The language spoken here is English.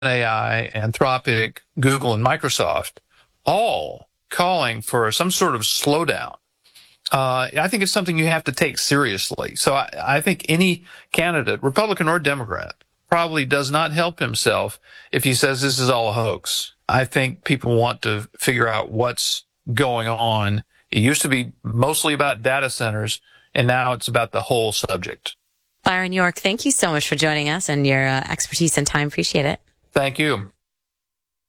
OpenAI, Anthropic, Google, and Microsoft, all calling for some sort of slowdown. I think it's something you have to take seriously. So I think any candidate, Republican or Democrat, probably does not help himself if he says this is all a hoax. I think people want to figure out what's going on. It used to be mostly about data centers, and now it's about the whole subject. Byron York, thank you so much for joining us and your expertise and time. Appreciate it. Thank you.